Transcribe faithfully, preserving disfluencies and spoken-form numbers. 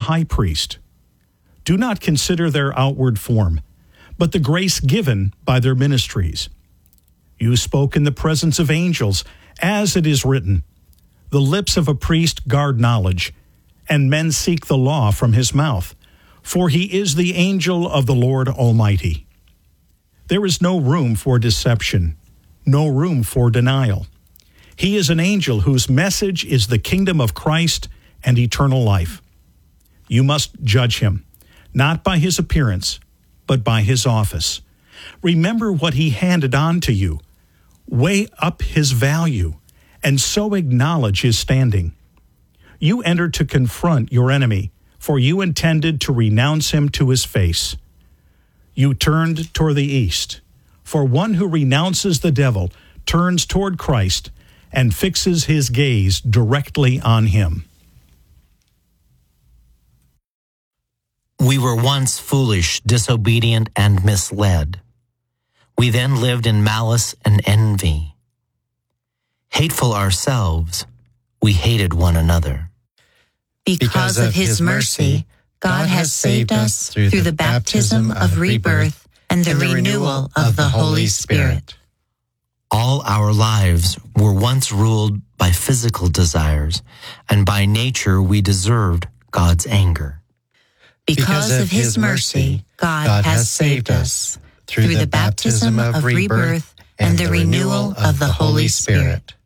high priest. Do not consider their outward form, but the grace given by their ministries. You spoke in the presence of angels, as it is written, the lips of a priest guard knowledge, and men seek the law from his mouth, for he is the angel of the Lord Almighty. There is no room for deception, no room for denial. He is an angel whose message is the kingdom of Christ and eternal life. You must judge him, not by his appearance, but by his office. Remember what he handed on to you. Weigh up his value, and so acknowledge his standing. You entered to confront your enemy, for you intended to renounce him to his face. You turned toward the east, for one who renounces the devil turns toward Christ and fixes his gaze directly on him. We were once foolish, disobedient, and misled. We then lived in malice and envy. Hateful ourselves, we hated one another. Because of his mercy, God has saved us through the baptism of rebirth and the renewal of the Holy Spirit. All our lives were once ruled by physical desires, and by nature we deserved God's anger. Because of his mercy, God has saved us through the baptism of rebirth and the renewal of the Holy Spirit.